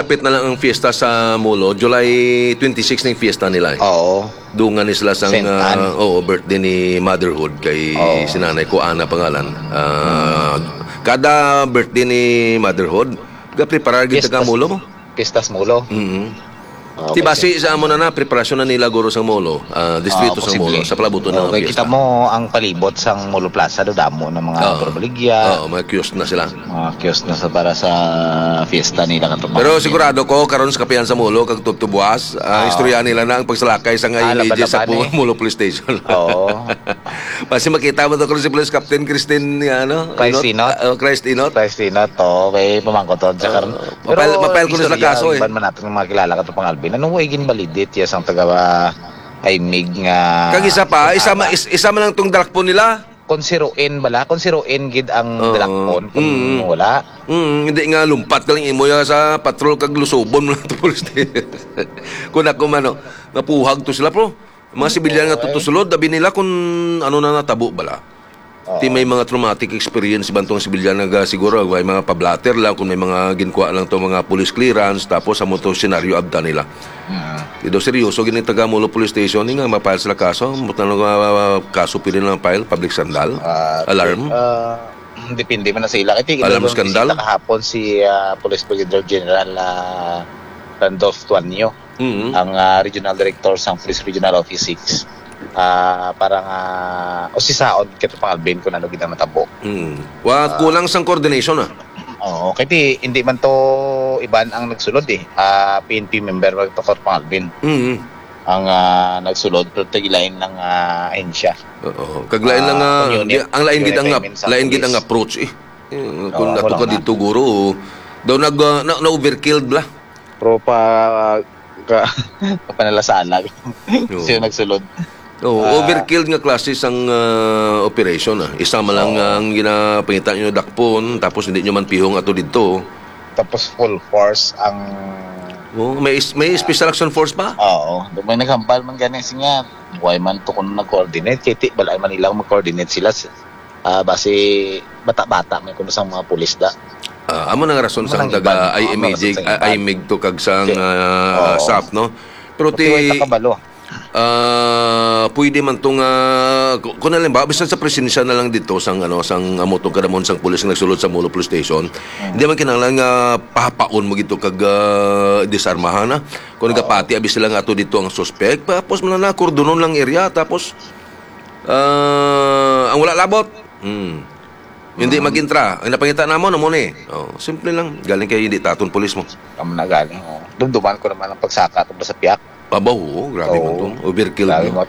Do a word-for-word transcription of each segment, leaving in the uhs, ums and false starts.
malapit na lang ang fiesta sa Molo. July twenty-six na yung fiesta nila eh. Oo. Doon nga ni sila sang Saint Anne. uh, oh, birthday ni Motherhood kay Oo. sinanay ko Ana pangalan. Uh, Kada birthday ni Motherhood, ga-prepare gid Fiestas- ka Molo mo. Pistas Molo. Mhm. Okay. Ti basi sa amo na na preparasyon na nila guro sa Molo, ah, distrito Oo, sa Molo, posible. sa palabuto na Okay, kita mo ang palibot sa Molo Plaza do damo ng mga Oo. borboligya, Oo, may kiosk na sila. mga kiosk na sa para sa fiesta nila katong. Pero sigurado ko karon sa kapihan sa Molo kag tutubuas, uh, Oo. istorya nila na ang pagsalakay sa Ah, nga images sa laban-laban eh. Molo Police Station. Oo. Kasi makita mo to kung si Police Captain Christine ano, Christ Inot. Uh, Christ Inot. Palestina to, kay pamangko to sa karon. Oo. Mapel- mapel ko na sa kaso, eh. Iban man natin ng mga kilala katong pang Alvin. Anong way ginbalidit yes ang taga ay mig nga. Kag isa pa, isa ma is, isa man lang tong dalakpon nila. konsiruin bala, konsiruin gid ang Oo. dalakpon kung Mm. wala. Mm, hindi nga lumpat ka lang imo ya sa patrol kag lusubon mo lang to police station. Kung ako man no, napuhag to sila pro. Mga sibilyan nga tutusulod, dabi nila kung ano na natabo bala. Oo. Ti may mga traumatic experience bantong sibilyan nga siguro may mga pablatter lang kung may mga ginkuha lang to mga police clearance tapos sa moto senaryo abda nila. Mm. Ito seryoso gini taga Molo Police Station ni nga mapile sila kaso, mutan nga kaso pili na file public sandal, Ah, alarm. ah, depende man na sila. Kaya Alarm skandal? kahapon si ah, Police Brigadier General uh, Randolph Tuanyo, Mhm. ang ah, Regional Director sa Police Regional Office six. Ah, parang uh, o si Saon kito pang Alvin kung ano gid ang matabo. Mm. Wa kulang sang coordination ah. Oo, kaya di, hindi man to iban ang nagsulod eh. Ah, P N P member wag to pang Alvin Mhm. ang ah, nagsulod pero tigilain ng uh, ahensya. Oo. Kag lain lang nga, Ah, unit. di- ang lain gid ang Requirements sa lain gid police. ang approach eh. Eh, Kung Oo, nato wala ka na. dito guro, daw nag uh, na, na overkilled bla. Pro pa ka panalasalag. Oo. Siya nagsulod. Oo, Ah. overkilled nga klase sang uh, operation ah. Isa man lang Oo. ang ginapangita nyo dakpon tapos hindi nyo man pihong ato dito. Tapos full force ang Oh, may is- may special action force pa. oo, do may naghambal man ganing sinya. Why man to kun nag-coordinate kay ti balay man ilang mag-coordinate sila. Ah, base bata-bata may kuno sang mga pulis da. Ah, amo nang rason sang Manang taga iban. I Oo, M A J rason sang iban. I M I G to kag sang Okay. uh, Oo. S A F no. Pero ti Pati way takabalo. Ah, pwede man tong uh, kung na lang ba bisan sa presensya na lang dito sang ano sang amo tong kadamon sang pulis nga nagsulod sa Molo Police Station. Hindi man kinahanglan nga pahapaon mo gito kag uh, disarmahan na. Kung nagapati abis sila nga ato dito ang suspect, tapos man na kordonon lang area tapos ah, ang wala labot. Hmm. Hindi magintra. Ang napangita namo namo ni. Oh, simple lang. Galing kay hindi taton pulis mo. Amo na galing. Oh. Dumduman ko naman ang pagsaka tungkol sa piyak. Pabaw, oh, grabe man Oo. tong overkill. Grabe no? mo.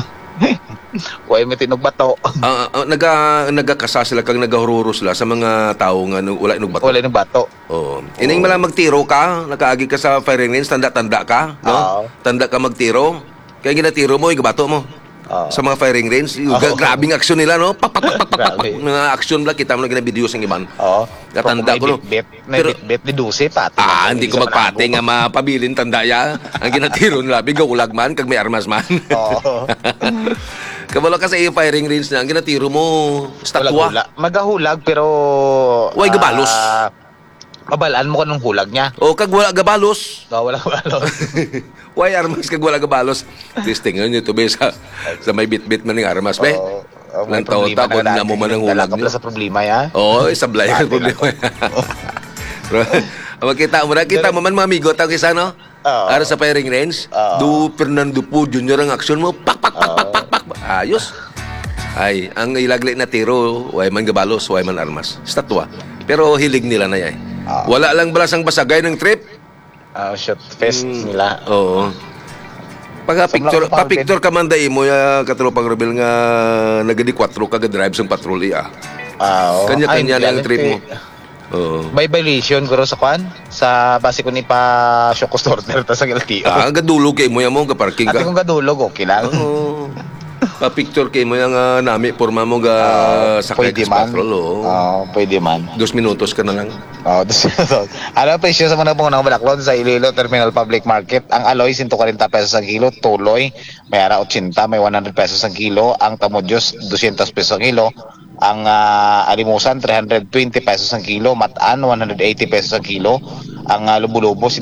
Why may tinugbato? Ah, ah, naga nagakasa sila kag nagahururo sila sa mga tao nga nu- wala inog bato. Wala ng bato. Oo. Ining mala magtiro ka, nakaagi ka sa firing range, tanda-tanda ka, no? Oo. Tanda ka magtiro. Kaya ginatiro mo, igabato mo. Oo. Sa mga firing range, yung Oo. gra- grabing aksyon nila, no? Pak, pak, pak, pak, pak, pak. Grabe. Mga aksyon lang, kita mo lang gina-video sa iban. Oo. Katanda ko, no? Bet, may Pero- bet, bet ni Dulce pa. Ah, hindi ko magpate nga mapabilin tanda ya. Ang ginatiro nila, bigaw ulag man, kag may armas man. Oo. Kabalo ka sa iyo firing range na, ang ginatiro mo, statwa. Hulag-hulag. Magahulag pero... Uy, gabalos. ah, mabalaan mo ka ng hulag niya. O kag wala gabalos. Oh, wala gabalos. Why armas kag wala gabalos? Listing nyo to be sa, sa may bit-bit man ng armas be. Oo. Oh, Nang tawta kung na mo man ang hulag nyo. nyo. Sa problema ya. Oo, oh, sablay ang Bate problema. Pero, makita mo na, kita mo man mga amigo, tawag isa, no? Oo. Ara sa firing range, Oo. do Fernando po Junior ang aksyon mo, pak, pak, pak, pak, pak, pak, ayos. Ay, ang ilagli na tiro, way man gabalos, way man armas. Statwa. Pero hilig nila na yan. Oo. Wala lang balasang basagay ng trip. Ah, shot fest Mm. nila. Oo. Pagka Sa picture, mga pa picture ka man dai mo ya katropang rebel nga nagadi kwatro ka drive sang patrolly ah. Ah, oo. Kanya-kanya Ay, na ang galit trip eh. mo. Oo. May violation ko sa kwan sa base ko ni pa show customer ta sa L T O. Ah, ang gadulo kay mo ya mo ka parking Ate ka. kung gadulog okay lang. Oo. Pa picture kay mo yang uh, nami porma mo ga Ah, sakay pwede ka sa man. patrol. Oo. Oo, pwede man. Dos minutos ka na lang. Oh, ano ang presyo sa mga punong balaklon sa Iloilo Terminal Public Market? Ang aloy one hundred forty pesos ang kilo, tuloy may ara eighty, may one hundred pesos ang kilo, ang tamodyos two hundred pesos ang kilo, ang ah, alimusan three hundred twenty pesos ang kilo, mataan one hundred eighty pesos ang kilo, ang uh, lubo-lubo